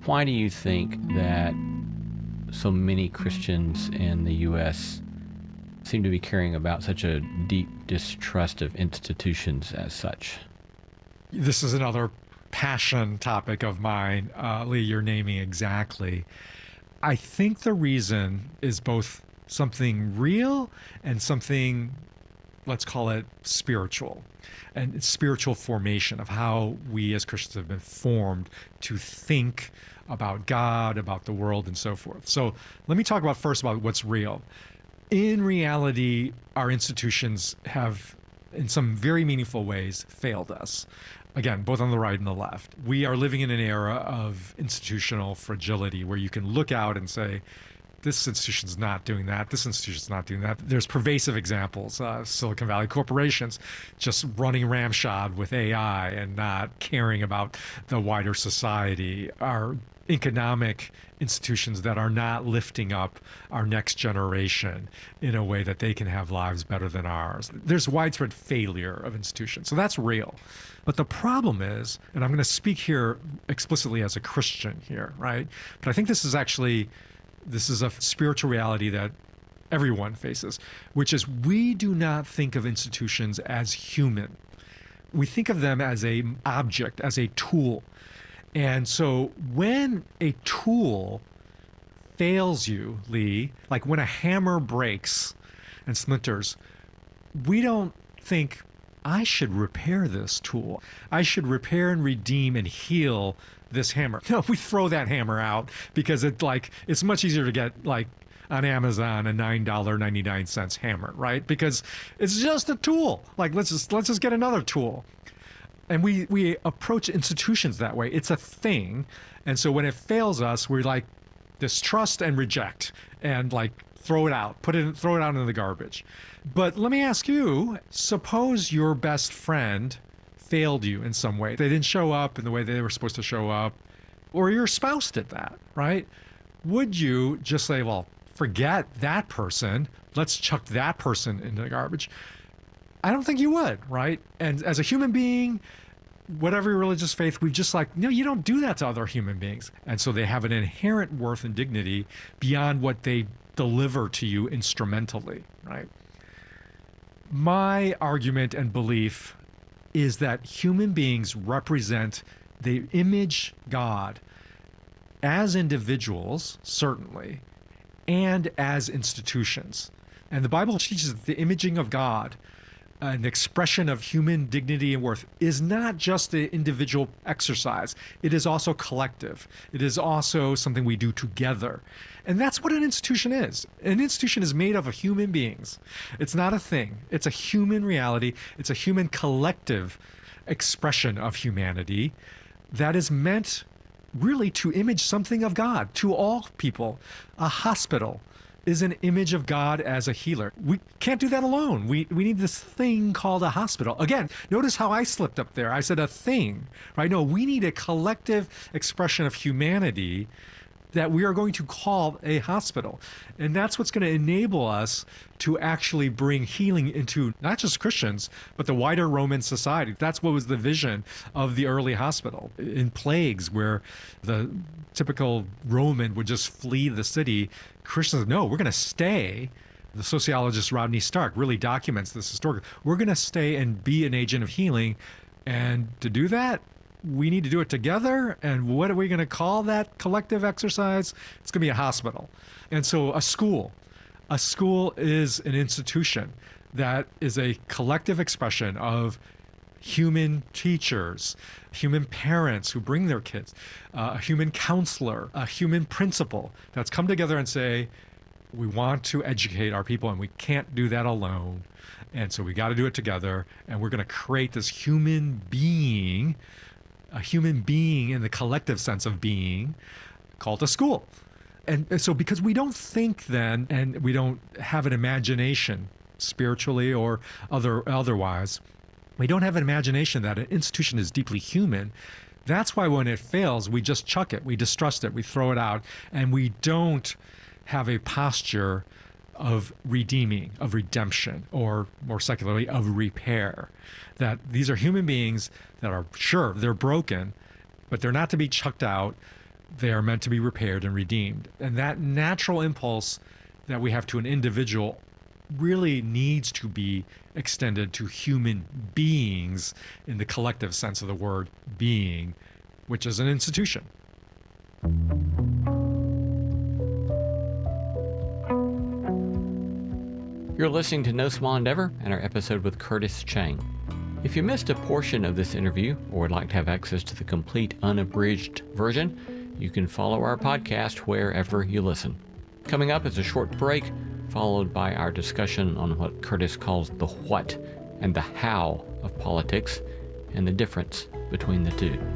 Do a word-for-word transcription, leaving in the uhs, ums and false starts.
Why do you think that so many Christians in the U S seem to be carrying about such a deep distrust of institutions as such? This is another passion topic of mine, uh, Lee, you're naming exactly. I think the reason is both something real and something, let's call it spiritual, and it's spiritual formation of how we as Christians have been formed to think about God, about the world, and so forth. So let me talk about first about what's real. In reality, our institutions have, in some very meaningful ways, failed us. Again, both on the right and the left. We are living in an era of institutional fragility where you can look out and say, this institution's not doing that, this institution's not doing that. There's pervasive examples. Uh, Silicon Valley corporations just running ramshod with A I and not caring about the wider society. Our economic institutions that are not lifting up our next generation in a way that they can have lives better than ours. There's widespread failure of institutions. So that's real. But the problem is, and I'm going to speak here explicitly as a Christian here, right? But I think this is actually, this is a spiritual reality that everyone faces, which is we do not think of institutions as human. We think of them as an object, as a tool. And so when a tool fails you, Lee, like when a hammer breaks and splinters, we don't think, I should repair this tool. I should repair and redeem and heal this hammer. No, we throw that hammer out because it's like, it's much easier to get like on Amazon a nine dollars and ninety-nine cents hammer, right? Because it's just a tool. Like, let's just, let's just get another tool. And we, we approach institutions that way. It's a thing. And so when it fails us, we're like distrust and reject and like throw it out, put it, throw it out into the garbage. But let me ask you, suppose your best friend failed you in some way. They didn't show up in the way they were supposed to show up, or your spouse did that, right? Would you just say, well, forget that person, let's chuck that person into the garbage? I don't think you would, right? And as a human being, whatever your religious faith, we've just like, no, you don't do that to other human beings. And so they have an inherent worth and dignity beyond what they deliver to you instrumentally, right? My argument and belief is that human beings represent the image God as individuals, certainly, and as institutions. And the Bible teaches that the imaging of God, an expression of human dignity and worth, is not just an individual exercise. It is also collective. It is also something we do together. And that's what an institution is. An institution is made up of human beings. It's not a thing. It's a human reality. It's a human collective expression of humanity that is meant really to image something of God to all people. A hospital is an image of God as a healer. We can't do that alone. We we need this thing called a hospital. Again, notice how I slipped up there. I said a thing, right? No, we need a collective expression of humanity that we are going to call a hospital. And that's what's going to enable us to actually bring healing into not just Christians, but the wider Roman society. That's what was the vision of the early hospital. In plagues, where the typical Roman would just flee the city, Christians, no, we're going to stay. The sociologist Rodney Stark really documents this historically. We're going to stay and be an agent of healing. And to do that, we need to do it together. And what are we going to call that collective exercise? It's going to be a hospital. And so a school. A school is an institution that is a collective expression of human teachers, human parents who bring their kids, uh, a human counselor, a human principal that's come together and say, we want to educate our people and we can't do that alone. And so we got to do it together. And we're going to create this human being, a human being in the collective sense of being, called a school. And so because we don't think then, and we don't have an imagination spiritually or other otherwise, we don't have an imagination that an institution is deeply human. That's why when it fails, we just chuck it, we distrust it, we throw it out, and we don't have a posture of redeeming, of redemption, or more secularly, of repair. That these are human beings that are, sure, they're broken, but they're not to be chucked out. They are meant to be repaired and redeemed. And that natural impulse that we have to an individual really needs to be extended to human beings in the collective sense of the word being, which is an institution. You're listening to No Small Endeavor and our episode with Curtis Chang. If you missed a portion of this interview or would like to have access to the complete unabridged version, you can follow our podcast wherever you listen. Coming up is a short break, followed by our discussion on what Curtis calls the what and the how of politics and the difference between the two.